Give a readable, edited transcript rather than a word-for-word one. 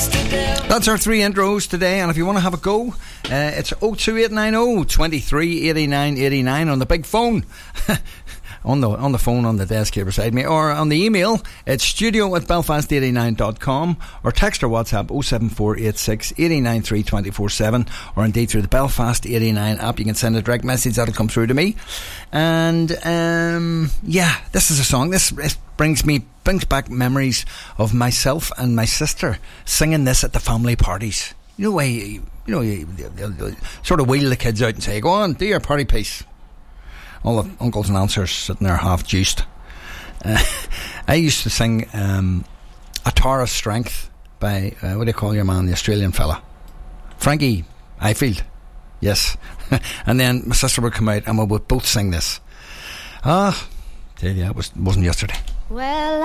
That's our three intros today, and if you want to have a go, it's 02890 23 89 89 on the big phone. on the phone on the desk here beside me, or on the email, it's studio@belfast89.com, or text or WhatsApp 07486 893 247, or indeed through the Belfast 89 app. You can send a direct message, that'll come through to me. And this is a song. This brings back memories of myself and my sister singing this at the family parties. You sort of wheel the kids out and say, go on, do your party piece. All the uncles and aunts are sitting there half juiced. I used to sing A Tower of Strength by, what do you call your man, the Australian fella? Frankie Ifield. Yes. And then my sister would come out and we would both sing this. Tell you, it wasn't yesterday. Well,